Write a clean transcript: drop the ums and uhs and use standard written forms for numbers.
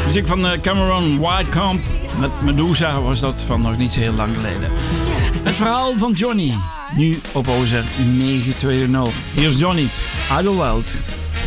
Muziek van Cameron Whitecomb. Met Medusa was dat van nog niet zo heel lang geleden. Het verhaal van Johnny. Nu op OZR 920. Hier is Johnny, Idlewild.